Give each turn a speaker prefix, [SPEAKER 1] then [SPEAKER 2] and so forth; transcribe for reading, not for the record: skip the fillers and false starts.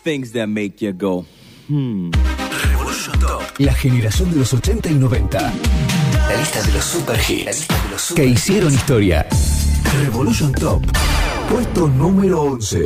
[SPEAKER 1] things that make you go,
[SPEAKER 2] Revolution Top.
[SPEAKER 3] La generación de los 80 y 90.
[SPEAKER 2] La lista de los super hits.
[SPEAKER 3] Que hicieron historia.
[SPEAKER 2] Revolution Top.
[SPEAKER 3] Puesto número 11.